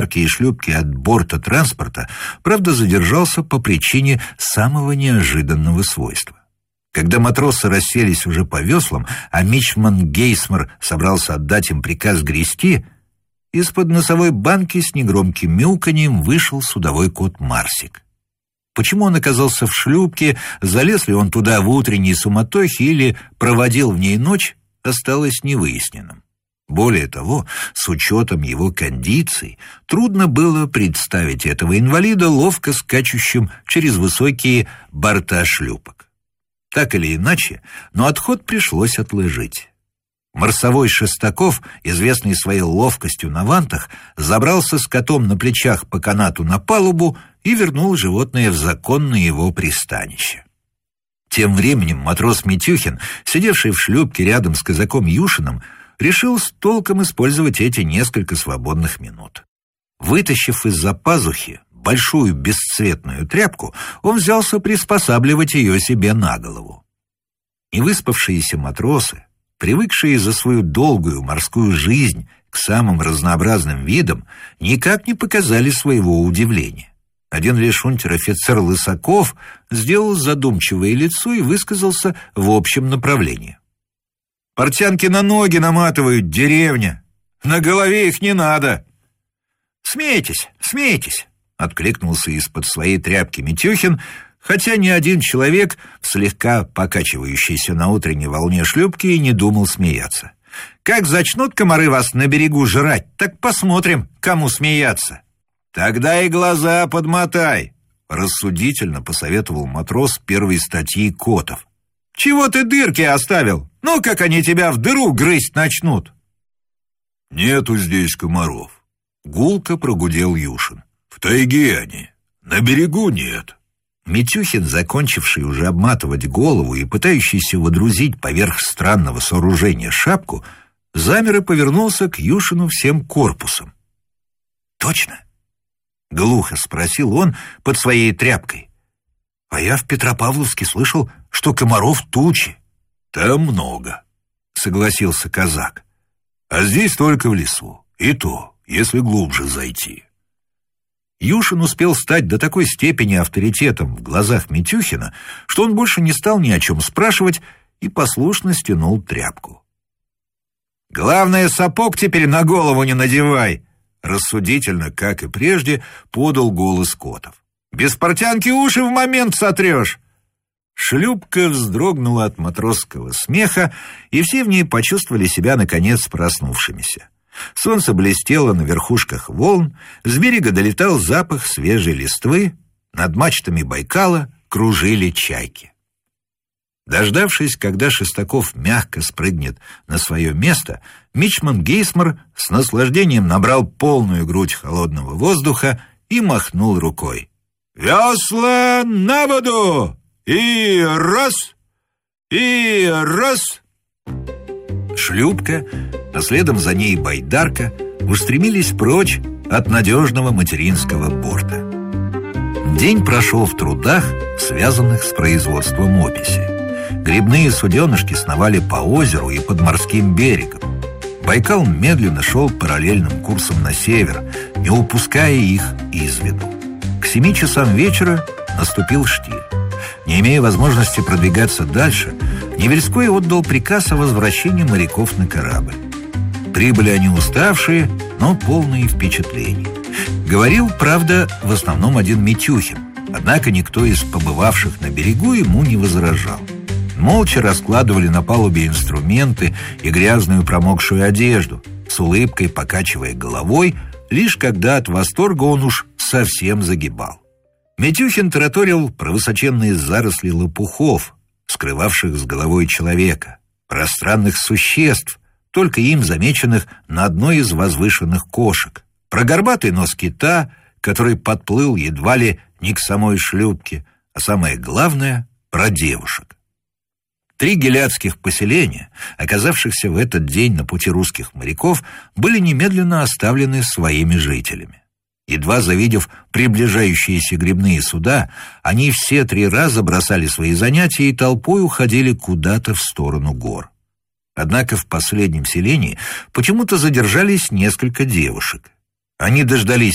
байдарки и шлюпки от борта транспорта, правда, задержался по причине самого неожиданного свойства. Когда матросы расселись уже по веслам, а мичман Гейсмер собрался отдать им приказ грести, из-под носовой банки с негромким мяуканьем вышел судовой кот Марсик. Почему он оказался в шлюпке, залез ли он туда в утренней суматохе или проводил в ней ночь, осталось невыясненным. Более того, с учетом его кондиций, трудно было представить этого инвалида ловко скачущим через высокие борта шлюпок. Так или иначе, но отход пришлось отложить. Марсовой Шестаков, известный своей ловкостью на вантах, забрался с котом на плечах по канату на палубу и вернул животное в законное его пристанище. Тем временем матрос Митюхин, сидевший в шлюпке рядом с казаком Юшиным, решил с толком использовать эти несколько свободных минут. Вытащив из-за пазухи большую бесцветную тряпку, он взялся приспосабливать ее себе на голову. Невыспавшиеся матросы, привыкшие за свою долгую морскую жизнь к самым разнообразным видам, никак не показали своего удивления. Один лишь унтер-офицер Лысаков сделал задумчивое лицо и высказался в общем направлении. «Портянки на ноги наматывают, деревня. На голове их не надо». «Смейтесь, смейтесь», — откликнулся из-под своей тряпки Митюхин, хотя ни один человек в слегка покачивающейся на утренней волне шлюпки и не думал смеяться. «Как зачнут комары вас на берегу жрать, так посмотрим, кому смеяться». «Тогда и глаза подмотай», — рассудительно посоветовал матрос первой статьи Котов. «Чего ты дырки оставил? Ну, как они тебя в дыру грызть начнут?» «Нету здесь комаров», — гулко прогудел Юшин. «В тайге они, на берегу нет». Митюхин, закончивший уже обматывать голову и пытающийся водрузить поверх странного сооружения шапку, замер и повернулся к Юшину всем корпусом. «Точно?» — глухо спросил он под своей тряпкой. «А я в Петропавловске слышал, что комаров тучи». «Там много», — согласился казак. «А здесь только в лесу, и то, если глубже зайти». Юшин успел стать до такой степени авторитетом в глазах Митюхина, что он больше не стал ни о чем спрашивать и послушно стянул тряпку. «Главное, сапог теперь на голову не надевай!» Рассудительно, как и прежде, подал голос Котов. «Без портянки уши в момент сотрешь!» Шлюпка вздрогнула от матросского смеха, и все в ней почувствовали себя, наконец, проснувшимися. Солнце блестело на верхушках волн, с берега долетал запах свежей листвы, над мачтами Байкала кружили чайки. Дождавшись, когда Шестаков мягко спрыгнет на свое место, мичман Гейсмер с наслаждением набрал полную грудь холодного воздуха и махнул рукой. «Весла на воду! И раз! И раз!» Шлюпка, а следом за ней байдарка, устремились прочь от надежного материнского борта. День прошел в трудах, связанных с производством описи. Гребные суденышки сновали по озеру и под морским берегом. Байкал медленно шел параллельным курсом на север, не упуская их из виду. К 7 часам вечера наступил штиль. Не имея возможности продвигаться дальше, Невельской отдал приказ о возвращении моряков на корабль. Прибыли они уставшие, но полные впечатлений. Говорил, правда, в основном один Митюхин, однако никто из побывавших на берегу ему не возражал. Молча раскладывали на палубе инструменты и грязную промокшую одежду, с улыбкой покачивая головой, лишь когда от восторга он уж совсем загибал. Митюхин тараторил про высоченные заросли лопухов, скрывавших с головой человека, про странных существ, только им замеченных на одной из возвышенных кошек, про горбатый нос кита, который подплыл едва ли не к самой шлюпке, а самое главное — про девушек. 3 гиляцких поселения, оказавшихся в этот день на пути русских моряков, были немедленно оставлены своими жителями. Едва завидев приближающиеся гребные суда, они все 3 раза бросали свои занятия и толпой уходили куда-то в сторону гор. Однако в последнем селении почему-то задержались несколько девушек. Они дождались